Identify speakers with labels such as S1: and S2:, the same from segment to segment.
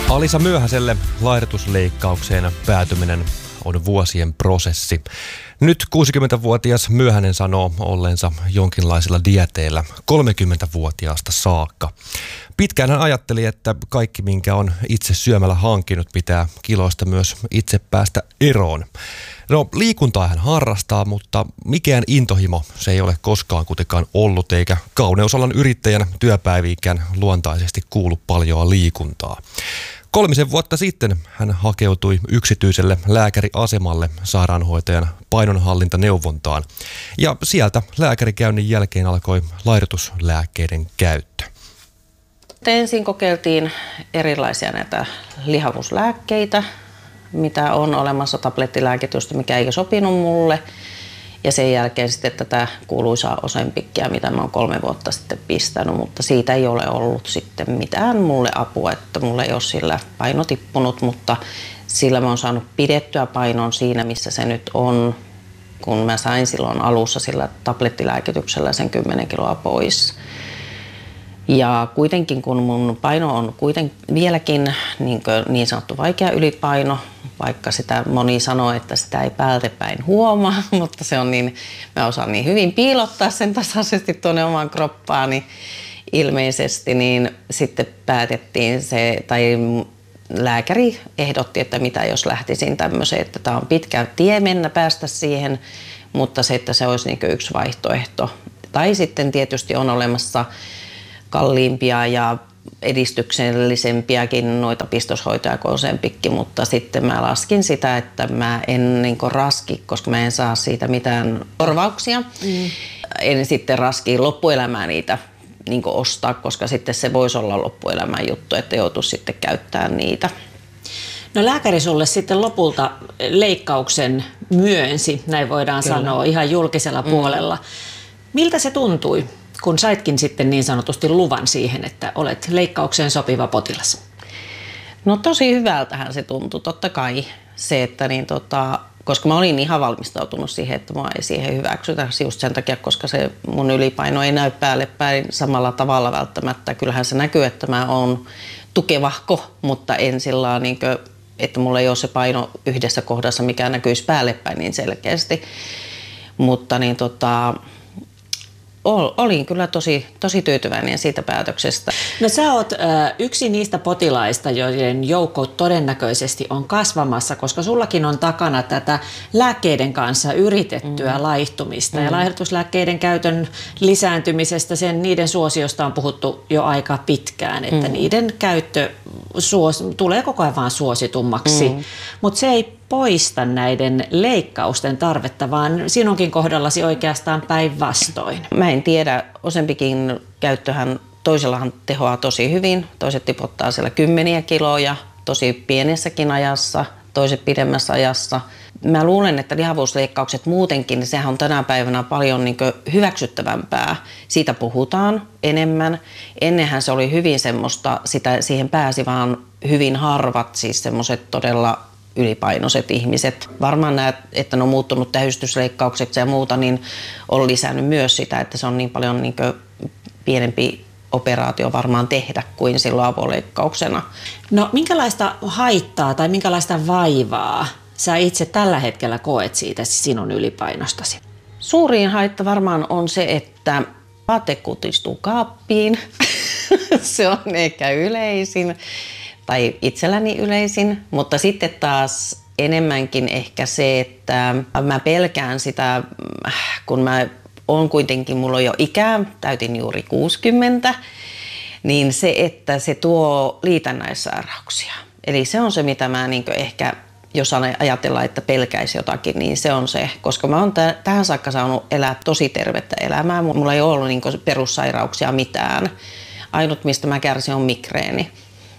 S1: Alisa Myöhäselle laihdutusleikkaukseen päätyminen on vuosien prosessi. Nyt 60-vuotias Myöhänen sanoo olleensa jonkinlaisilla dieteillä 30-vuotiaasta saakka. Pitkään hän ajatteli, että kaikki minkä on itse syömällä hankkinut pitää kiloista myös itse päästä eroon. No, liikuntaa hän harrastaa, mutta mikään intohimo se ei ole koskaan kuitenkaan ollut, eikä kauneusalan yrittäjän työpäiviinkään luontaisesti kuulu paljoa liikuntaa. 3 vuotta sitten hän hakeutui yksityiselle lääkäriasemalle sairaanhoitajan painonhallintaneuvontaan ja sieltä lääkärikäynnin jälkeen alkoi laihdutuslääkkeiden käyttö.
S2: Ensin kokeiltiin erilaisia näitä lihavuuslääkkeitä, mitä on olemassa tablettilääkitystä, mikä ei sopinut mulle. Ja sen jälkeen sitten tätä kuuluisaa Ozempickia, mitä mä oon 3 vuotta sitten pistänyt, mutta siitä ei ole ollut sitten mitään mulle apua, että mulle ei ole sillä paino tippunut, mutta sillä mä oon saanut pidettyä painon siinä, missä se nyt on, kun mä sain silloin alussa sillä tablettilääkityksellä sen 10 kiloa pois. Ja kuitenkin kun mun paino on vieläkin niin sanottu vaikea ylipaino, vaikka sitä moni sanoo, että sitä ei päältäpäin huomaa, mutta se on niin, mä osaan niin hyvin piilottaa sen tasaisesti tuonne omaan kroppaani ilmeisesti, niin sitten päätettiin se, tai lääkäri ehdotti, että mitä jos lähtisin tämmöiseen, että tämä on pitkä tie mennä päästä siihen, mutta se, että se olisi niin yksi vaihtoehto. Tai sitten tietysti on olemassa kalliimpia ja edistyksellisempiäkin noita pistoshoitoja kuin Ozempicki, mutta sitten mä laskin sitä, että mä en raski, koska mä en saa siitä mitään korvauksia. En sitten raski loppuelämää niitä ostaa, koska sitten se voisi olla loppuelämän juttu, että joutuisi sitten käyttämään niitä.
S3: No, lääkäri sulle sitten lopulta leikkauksen myönsi, näin voidaan sanoa, ihan julkisella puolella. Miltä se tuntui, kun saitkin sitten niin sanotusti luvan siihen, että olet leikkaukseen sopiva potilas?
S2: No, tosi hyvältähän se tuntui, totta kai se, että koska mä olin ihan valmistautunut siihen, että mua ei siihen hyväksytä just sen takia, koska se mun ylipaino ei näy päälle päin samalla tavalla välttämättä. Kyllähän se näkyy, että mä oon tukevahko, mutta en sillä että mulla ei ole se paino yhdessä kohdassa, mikä näkyisi päälle päin niin selkeästi. Mutta olin kyllä tosi tyytyväinen siitä päätöksestä.
S3: No, sä oot yksi niistä potilaista, joiden joukko todennäköisesti on kasvamassa, koska sullakin on takana tätä lääkkeiden kanssa yritettyä laihtumista ja laihdutuslääkkeiden käytön lisääntymisestä, niiden suosiosta on puhuttu jo aika pitkään, että niiden käyttö tulee koko ajan vaan suositummaksi, mutta se ei poista näiden leikkausten tarvetta, vaan sinunkin kohdallasi oikeastaan päinvastoin.
S2: Mä en tiedä, Ozempicin käyttöhän toisellahan tehoaa tosi hyvin, toiset tipottaa siellä 10 kiloja tosi pienessäkin ajassa, toiset pidemmässä ajassa. Mä luulen, että lihavuusleikkaukset muutenkin, sehän on tänä päivänä paljon hyväksyttävämpää. Siitä puhutaan enemmän. Ennenhän se oli hyvin semmoista, siihen pääsi vaan hyvin harvat, siis semmoiset todella ylipainoiset ihmiset. Varmaan näet, että ne on muuttunut tähystysleikkaukseksi ja muuta, niin on lisännyt myös sitä, että se on niin paljon pienempi operaatio varmaan tehdä kuin silloin avoleikkauksena.
S3: No, minkälaista haittaa tai minkälaista vaivaa sä itse tällä hetkellä koet siitä sinun ylipainostasi?
S2: Suurin haitta varmaan on se, että vaate kutistuu kaappiin. Se on ehkä yleisin. Tai itselläni yleisin, mutta sitten taas enemmänkin ehkä se, että mä pelkään sitä, kun mulla on jo ikää, täytin juuri 60, niin se, että se tuo liitännäissairauksia. Eli se on se, mitä mä ehkä, jos ajatellaan, että pelkäisi jotakin, niin se on se, koska mä oon tähän saakka saanut elää tosi tervettä elämää. Mulla ei ole ollut perussairauksia mitään. Ainut, mistä mä kärsin, on migreeni.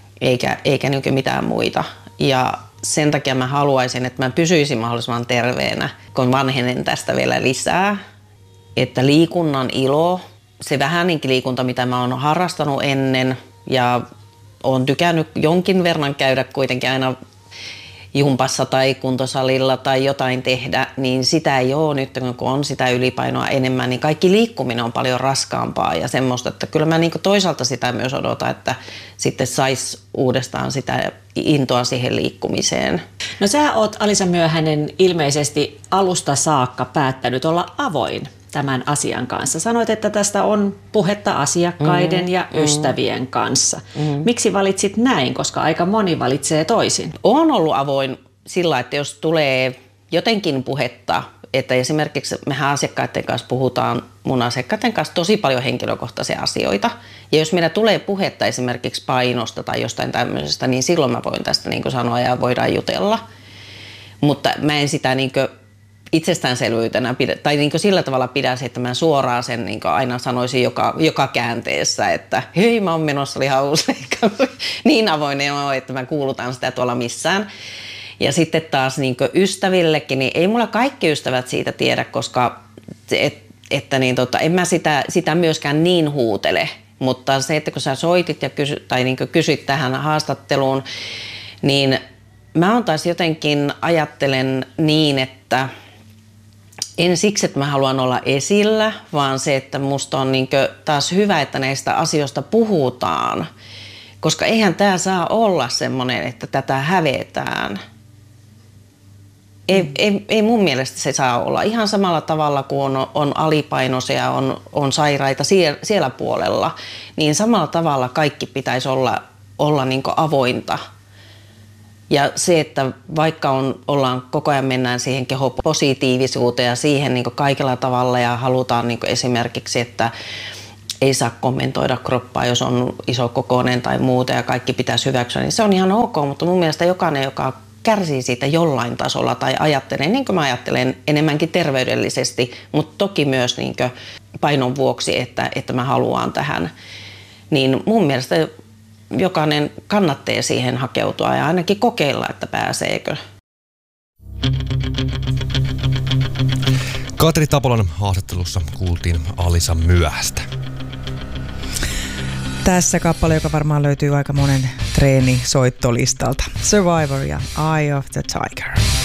S2: Eikä mitään muita. Ja sen takia mä haluaisin, että mä pysyisin mahdollisimman terveenä, kun vanhenen tästä vielä lisää. Että liikunnan ilo, se vähäinenkin liikunta, mitä mä oon harrastanut ennen ja oon tykännyt jonkin verran käydä kuitenkin aina jumpassa tai kuntosalilla tai jotain tehdä, niin sitä ei ole nyt, kun on sitä ylipainoa enemmän, niin kaikki liikkuminen on paljon raskaampaa ja semmoista, että kyllä mä niin kuin toisaalta sitä myös odotan, että sitten saisi uudestaan sitä intoa siihen liikkumiseen.
S3: No sä oot, Alisa Myöhänen, ilmeisesti alusta saakka päättänyt olla avoin tämän asian kanssa. Sanoit, että tästä on puhetta asiakkaiden ja ystävien kanssa. Miksi valitsit näin, koska aika moni valitsee toisin?
S2: Olen ollut avoin sillä, että jos tulee jotenkin puhetta, että esimerkiksi mehän asiakkaiden kanssa puhutaan mun asiakkaiden kanssa tosi paljon henkilökohtaisia asioita. Ja jos meillä tulee puhetta esimerkiksi painosta tai jostain tämmöisestä, niin silloin mä voin tästä niin kuin sanoa ja voidaan jutella. Mutta mä en sitä niin kuin itsestäänselvyytenä tai niin kuin sillä tavalla pidä se, että mä suoraan sen niin kuin aina sanoisin joka käänteessä, että hei, mä oon menossa lihavuusleikkaukseen. Niin avoinen on, että mä kuulutan sitä tuolla missään. Ja sitten taas niin kuin ystävillekin, niin ei mulla kaikki ystävät siitä tiedä, koska en mä sitä myöskään niin huutele. Mutta se, että kun sä soitit ja niin kuin kysyt tähän haastatteluun, niin mä oon taas jotenkin ajattelen niin, että en siksi, että mä haluan olla esillä, vaan se, että musta on niin kuin taas hyvä, että näistä asioista puhutaan. Koska eihän tää saa olla semmoinen, että tätä hävetään. Ei mun mielestä se saa olla. Ihan samalla tavalla kuin on alipainoisia, on sairaita siellä puolella, niin samalla tavalla kaikki pitäisi olla niin kuin avointa. Ja se, että vaikka ollaan koko ajan mennään siihen kehopositiivisuuteen ja siihen niin kuin kaikella tavalla ja halutaan niin kuin esimerkiksi, että ei saa kommentoida kroppaa, jos on isokokoinen tai muuta ja kaikki pitäisi hyväksyä, niin se on ihan ok, mutta mun mielestä jokainen, joka kärsii siitä jollain tasolla tai ajattelee, niin kuin mä ajattelen, enemmänkin terveydellisesti, mutta toki myös niin kuin painon vuoksi, että mä haluan tähän, niin mun mielestä jokainen kannattaa siihen hakeutua ja ainakin kokeilla, että pääseekö.
S1: Katri Tapolan haastattelussa kuultiin Alisa Myöhästä.
S4: Tässä kappale, joka varmaan löytyy aika monen treenisoittolistalta. Survivor ja Eye of the Tiger.